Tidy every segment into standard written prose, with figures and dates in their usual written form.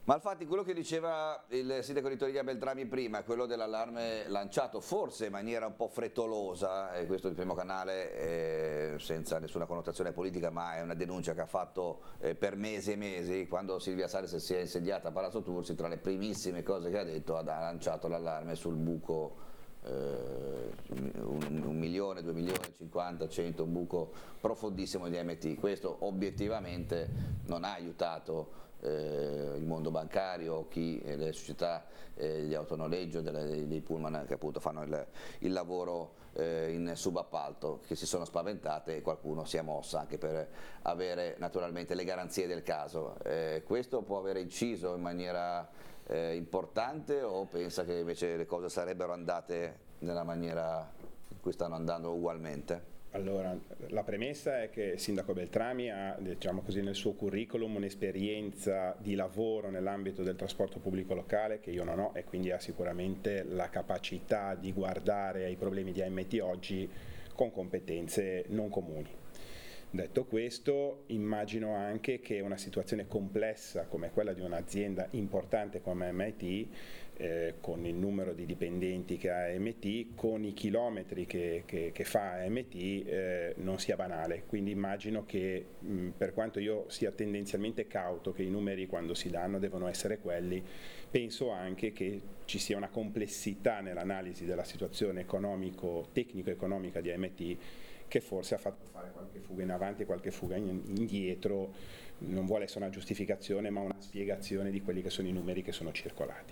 Ma infatti quello che diceva il sindaco di Torino Beltrami prima, quello dell'allarme lanciato forse in maniera un po' frettolosa, e questo è il primo canale senza nessuna connotazione politica, ma è una denuncia che ha fatto per mesi e mesi, quando Silvia Salis si è insediata a Palazzo Tursi, tra le primissime cose che ha detto ha lanciato l'allarme sul buco. 1 milione, 2 milioni, 50, 100, un buco profondissimo di MT. Questo obiettivamente non ha aiutato il mondo bancario, le società, gli autonoleggio dei pullman che appunto fanno il lavoro in subappalto, che si sono spaventate e qualcuno si è mossa anche per avere naturalmente le garanzie del caso. Questo può aver inciso in maniera importante, o pensa che invece le cose sarebbero andate nella maniera in cui stanno andando ugualmente? Allora, la premessa è che il sindaco Beltrami ha, diciamo così, nel suo curriculum un'esperienza di lavoro nell'ambito del trasporto pubblico locale che io non ho, e quindi ha sicuramente la capacità di guardare ai problemi di AMT oggi con competenze non comuni. Detto questo, immagino anche che una situazione complessa come quella di un'azienda importante come MIT, con il numero di dipendenti che ha AMT, con i chilometri che fa AMT, non sia banale. Quindi immagino che, per quanto io sia tendenzialmente cauto che i numeri quando si danno devono essere quelli, penso anche che ci sia una complessità nell'analisi della situazione tecnico-economica di AMT, che forse ha fatto fare qualche fuga in avanti e qualche fuga indietro. Non vuole essere una giustificazione, ma una spiegazione di quelli che sono i numeri che sono circolati.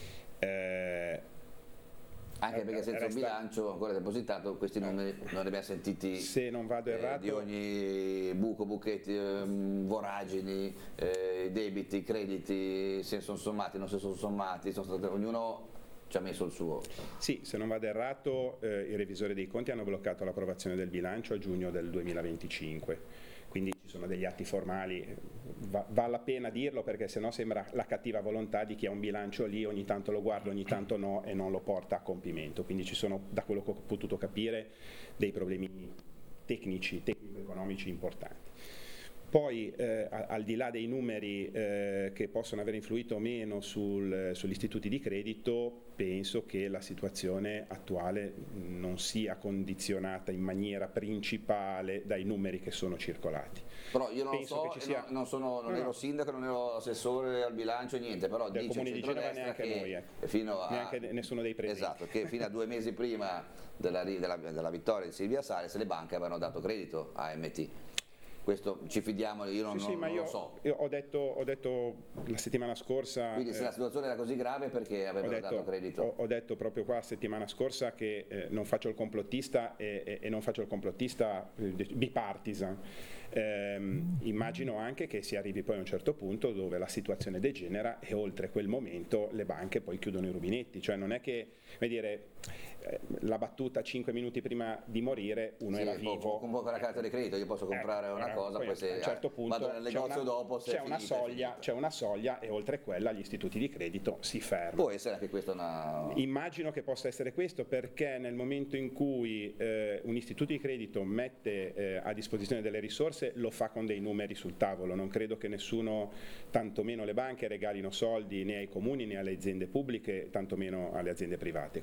Anche perché senza un bilancio ancora depositato questi numeri non li abbiamo sentiti, se non vado errato, di ogni buco, buchetti, voragini, debiti, crediti, se sono sommati, non si sono sommati, ognuno ci ha messo il suo. Sì, se non vado errato, i revisori dei conti hanno bloccato l'approvazione del bilancio a giugno del 2025, quindi ci sono degli atti formali, vale la pena dirlo perché sennò sembra la cattiva volontà di chi ha un bilancio lì, ogni tanto lo guarda, ogni tanto no, e non lo porta a compimento. Quindi ci sono, da quello che ho potuto capire, dei problemi tecnico-economici importanti. Poi al di là dei numeri che possono aver influito o meno sugli istituti di credito, penso che la situazione attuale non sia condizionata in maniera principale dai numeri che sono circolati. Però io non penso lo so, non ero sindaco, non ero assessore al bilancio, niente, però del dice il centrodestra neanche che noi, fino a, neanche nessuno dei presenti. Esatto, che fino a 2 mesi prima della vittoria di Silvia Salis le banche avevano dato credito a AMT. Questo ci fidiamo, io non lo so. Io ho detto la settimana scorsa. Quindi se la situazione era così grave, perché avevano dato credito? Ho detto proprio qua la settimana scorsa che non faccio il complottista e non faccio il complottista bipartisan. Immagino anche che si arrivi poi a un certo punto dove la situazione degenera e oltre quel momento le banche poi chiudono i rubinetti, cioè non è che, come dire, la battuta 5 minuti prima di morire uno era vivo. Con la carta di credito io posso comprare una cosa, poi se a un certo punto vado nel negozio dopo c'è una soglia e oltre quella gli istituti di credito si fermano. Può essere anche questo Immagino che possa essere questo, perché nel momento in cui un istituto di credito mette a disposizione delle risorse lo fa con dei numeri sul tavolo. Non credo che nessuno, tantomeno le banche, regalino soldi né ai comuni né alle aziende pubbliche, tantomeno alle aziende private.